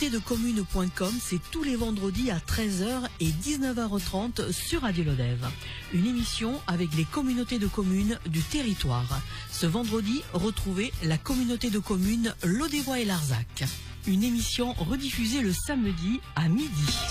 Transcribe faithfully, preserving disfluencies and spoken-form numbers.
communauté de communes point com, c'est tous les vendredis à treize heures et dix-neuf heures trente sur Radio Lodève. Une émission avec les communautés de communes du territoire. Ce vendredi, retrouvez la communauté de communes Lodévois et Larzac. Une émission rediffusée le samedi à midi.